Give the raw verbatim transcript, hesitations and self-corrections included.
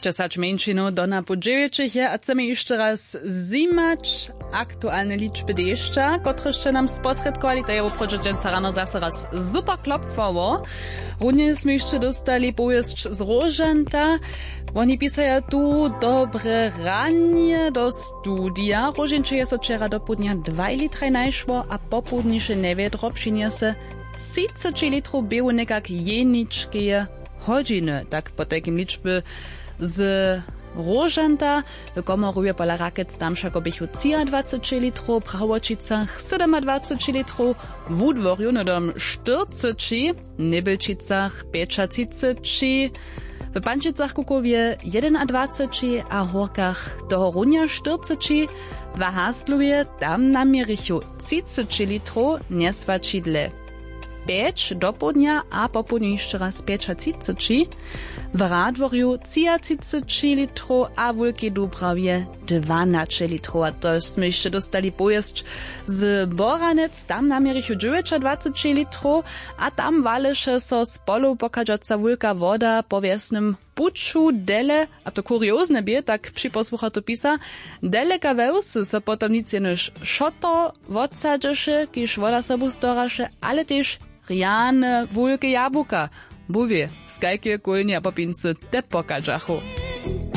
Česać mężczyzn do na podżewieczych je, a chcemy jeszcze raz zimać aktualne liczby deszcza, które jeszcze nam sposredkowali, to je uprodzieńca rano zase raz super klopfowo. Równie jsme jeszcze dostali powieszcz z Rożanta. Oni pisają tu dobre ranie do studia. Rożęcze je so wczera do południa dwa litry najszło, a popołudnisze newiedro przyniesie trzydzieści litrów było nekak jeniczkie godziny. Tak po takim liczby z Rożanta, w Komoruje pola Rakec tam však obychu dwadzieścia litrów, w Prawočicach dwadzieścia litrów, w Udworju nodom czterdzieści, w Nebelčicach trzydzieści, w Pančicach Kukowie dwadzieścia jeden, a w Horkach do Horunia czterdzieści, w Haslowie tam na Mierichu trzydzieści litrów, nie swačidle pięć do południa, a po południu jeszcze raz trzydzieści, w Radworju trzydzieści litrów, a w Wielkiej Dubrawie dwanaście litrów. A to jsme jeszcze dostali pojazd z Boranec, tam na Mierichu dwadzieścia dziewięć litrów, a tam waleše so z polu pokażąca wielka woda po wiesnym puczu dele, a to kuriozne bie, tak przyposłucha to pisa, deleka wełsy so potom nic jenož šoto odsadzeše, kiż woda sobu storaše, ale też riane, wielkie jabłka. Buwie, skajkie, kulnie a popincy te pokażachu.